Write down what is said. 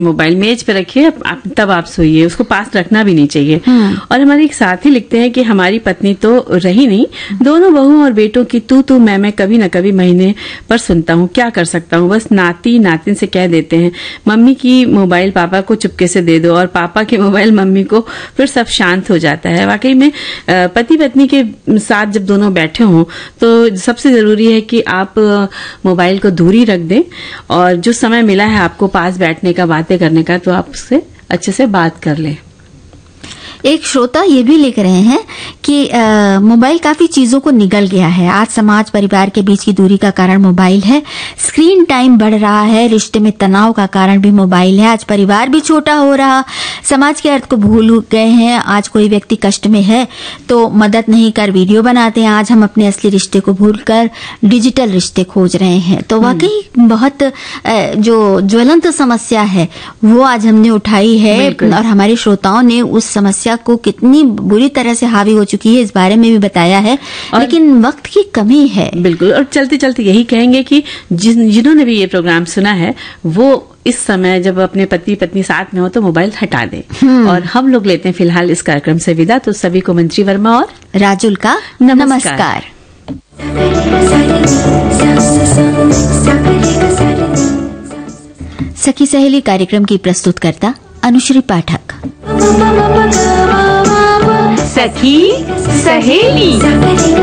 Mobile मेज पे रखिए, तब आप सोइए, उसको पास रखना भी नहीं चाहिए। और हमारे एक साथी लिखते हैं कि हमारी पत्नी तो रही नहीं, दोनों बहुओं और बेटों की तू मैं कभी न कभी महीने पर सुनता हूँ, क्या कर सकता हूँ। बस नाती नातिन से कह देते हैं मम्मी की मोबाइल पापा को चुपके से दे दो और पापा की मोबाइल मम्मी को, फिर सब शांत हो जाता है। वाकई में पति पत्नी के साथ जब दोनों बैठे हों तो सबसे जरूरी है कि आप मोबाइल को दूरी रख दें, और जो समय मिला है आपको पास बैठने का, बातें करने का, तो आप उससे अच्छे से बात कर लें। एक श्रोता ये भी लिख रहे हैं कि मोबाइल काफी चीजों को निगल गया है। आज समाज परिवार के बीच की दूरी का कारण मोबाइल है, स्क्रीन टाइम बढ़ रहा है, रिश्ते में तनाव का कारण भी मोबाइल है। आज परिवार भी छोटा हो रहा, समाज के अर्थ को भूल गए हैं। आज कोई व्यक्ति कष्ट में है तो मदद नहीं कर वीडियो बनाते हैं। आज हम अपने असली रिश्ते को भूलकर डिजिटल रिश्ते खोज रहे हैं। तो वाकई बहुत जो ज्वलंत समस्या है वो आज हमने उठाई है, और हमारे श्रोताओं ने उस समस्या को कितनी बुरी तरह से हावी हो चुकी है इस बारे में भी बताया है, लेकिन वक्त की कमी है। बिल्कुल, और चलते चलते यही कहेंगे कि जिन्होंने भी ये प्रोग्राम सुना है वो इस समय जब अपने पति पत्नी साथ में हो तो मोबाइल हटा दें। और हम लोग लेते हैं फिलहाल इस कार्यक्रम से विदा। तो सभी को मंत्री वर्मा और राजुल का नमस्कार। सखी सहेली कार्यक्रम की प्रस्तुतकर्ता अनुश्री पाठक। सखी सहेली।